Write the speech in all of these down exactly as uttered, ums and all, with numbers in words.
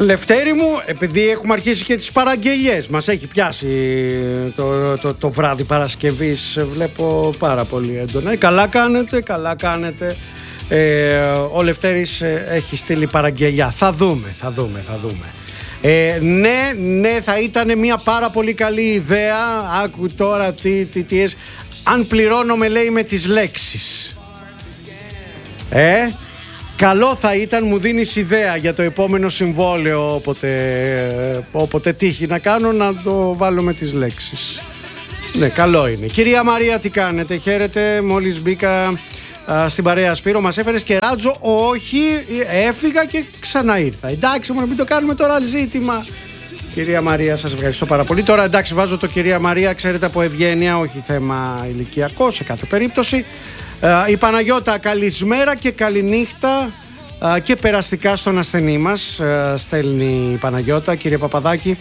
Λευτέρη μου, επειδή έχουμε αρχίσει και τις παραγγελίες, μας έχει πιάσει το, το, το βράδυ Παρασκευής, βλέπω πάρα πολύ έντονα. Καλά κάνετε, καλά κάνετε. Ε, ο Λευτέρης έχει στείλει παραγγελιά. Θα δούμε, θα δούμε, θα δούμε. Ε, ναι, ναι, θα ήταν μια πάρα πολύ καλή ιδέα. Άκου τώρα τι, τι, τι, τι αν πληρώνομαι, λέει, με τις λέξεις. Ε, καλό θα ήταν, μου δίνεις ιδέα για το επόμενο συμβόλαιο, όποτε, όποτε τύχει να κάνω, να το βάλω με τις λέξεις. Ναι, καλό είναι. Κυρία Μαρία, τι κάνετε? Χαίρετε, μόλις μπήκα α, στην παρέα. Σπύρο, μας έφερες και ράτζο? Όχι, έφυγα και ξανά ήρθα. Εντάξει, μόνο μην το κάνουμε τώρα ζήτημα. Κυρία Μαρία, σας ευχαριστώ πάρα πολύ. Τώρα εντάξει, βάζω το κυρία Μαρία, ξέρετε, από ευγένεια, όχι θέμα ηλικιακό σε κάθε περίπτωση. Η Παναγιώτα, καλησμέρα και καληνύχτα και περαστικά στον ασθενή μας, στέλνει η Παναγιώτα. Κύριε Παπαδάκη,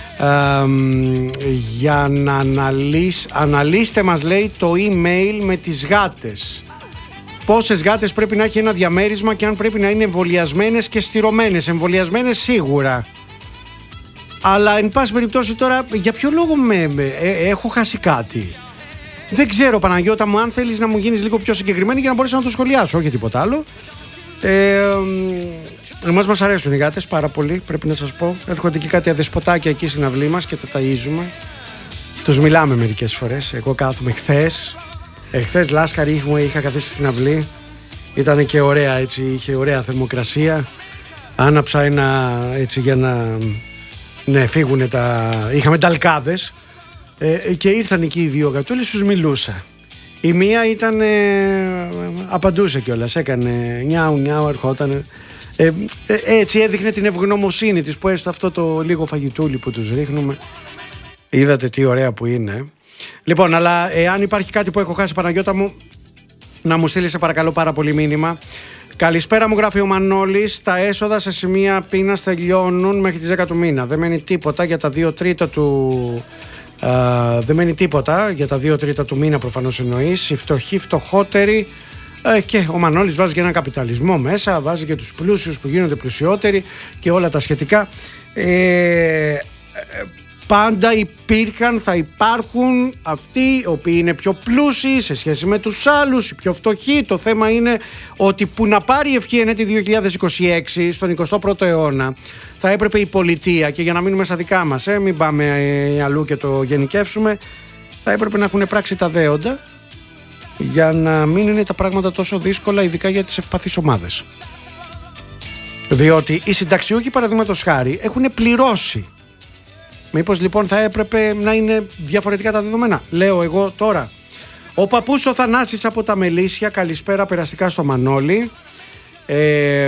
για να αναλύσ, αναλύστε, μας λέει, το email με τις γάτες. Πόσες γάτες πρέπει να έχει ένα διαμέρισμα και αν πρέπει να είναι εμβολιασμένες και στηρωμένες? Εμβολιασμένες σίγουρα. Αλλά εν πάση περιπτώσει τώρα, για ποιο λόγο με, ε, έχω χάσει κάτι? Δεν ξέρω, Παναγιώτα μου, αν θέλεις να μου γίνεις λίγο πιο συγκεκριμένη για να μπορέσω να το σχολιάσω, όχι τίποτα άλλο. Ε, εμάς μας αρέσουν οι γάτες πάρα πολύ, πρέπει να σας πω. Έρχονται και κάτι αδεσποτάκια εκεί στην αυλή μας και τα ταΐζουμε. Τους μιλάμε μερικές φορές. Εγώ κάθομαι χθες. Εχθές λάσκαρη μου είχα καθίσει στην αυλή. Ήταν και ωραία, έτσι, είχε ωραία θερμοκρασία. Άναψα ένα, έτσι, για να... Ναι, φύγουνε τα... Είχαμε ταλκάδες. Ε, και ήρθαν εκεί οι δύο γατούλες, τους μιλούσα. Η μία ήταν, ε, απαντούσε κιόλας, έκανε νιάου νιάου, ερχόταν, ε, ε, έτσι έδειχνε την ευγνωμοσύνη της, που έστω αυτό το λίγο φαγητούλι που τους ρίχνουμε. Είδατε τι ωραία που είναι. Λοιπόν, αλλά εάν υπάρχει κάτι που έχω χάσει, Παναγιώτα μου, να μου στείλει σε παρακαλώ πάρα πολύ μήνυμα. Καλησπέρα, μου γράφει ο Μανώλης. Τα έσοδα σε σημεία πείνας τελειώνουν μέχρι τις δέκα του μήνα. Δεν μένει τίποτα για τα δύο τρίτα του... Uh, δεν μένει τίποτα για τα δύο τρίτα του μήνα, προφανώς εννοείς. Οι φτωχοί, φτωχότεροι. Uh, και ο Μανώλης βάζει και ένα καπιταλισμό μέσα. Βάζει και τους πλούσιους που γίνονται πλουσιότεροι και όλα τα σχετικά. Ε, πάντα υπήρχαν, θα υπάρχουν αυτοί οι οποίοι είναι πιο πλούσιοι σε σχέση με τους άλλους, οι πιο φτωχοί. Το θέμα είναι ότι που να πάρει η ευχή εν έτη δύο χιλιάδες είκοσι έξι, στον εικοστό πρώτο αιώνα, θα έπρεπε η πολιτεία, και για να μείνουμε στα δικά μας, ε, μην πάμε ε, αλλού και το γενικεύσουμε, θα έπρεπε να έχουν πράξει τα δέοντα για να μην είναι τα πράγματα τόσο δύσκολα, ειδικά για τις ευπαθείς ομάδες. Διότι οι συνταξιούχοι, παραδείγματος χάρη, έχουν πληρώσει. Μήπως λοιπόν θα έπρεπε να είναι διαφορετικά τα δεδομένα? Λέω εγώ τώρα. Ο παππούς ο Θανάσης από τα Μελίσια, καλησπέρα περαστικά στο Μανώλη. Ε,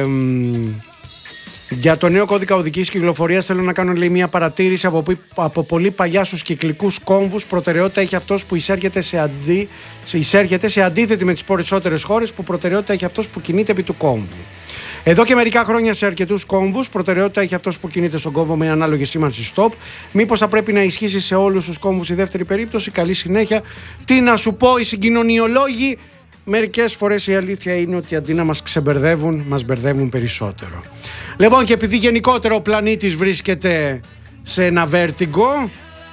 για το νέο κώδικα οδικής κυκλοφορίας θέλω να κάνω, λέει, μια παρατήρηση από, από πολύ παλιά στους κυκλικούς κόμβους. Προτεραιότητα έχει αυτός που εισέρχεται σε, αντί, σε, εισέρχεται σε αντίθετη με τις περισσότερες χώρες, που προτεραιότητα έχει αυτός που κινείται επί του κόμβου. Εδώ και μερικά χρόνια σε αρκετούς κόμβους προτεραιότητα έχει αυτός που κινείται στον κόμβο με ανάλογη σήμανση stop. Μήπως θα πρέπει να ισχύσει σε όλους τους κόμβους η δεύτερη περίπτωση? Καλή συνέχεια. Τι να σου πω, οι συγκοινωνιολόγοι, μερικές φορές η αλήθεια είναι ότι αντί να μας ξεμπερδεύουν, μας μπερδεύουν περισσότερο. Λοιπόν, και επειδή γενικότερα ο πλανήτης βρίσκεται σε ένα βέρτιγκο,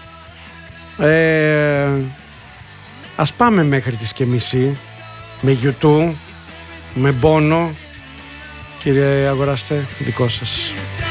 ε, ας πάμε μέχρι τις και μισή με γιουτού, με πόνο. Κύριε αγοραστέ, δικό σας.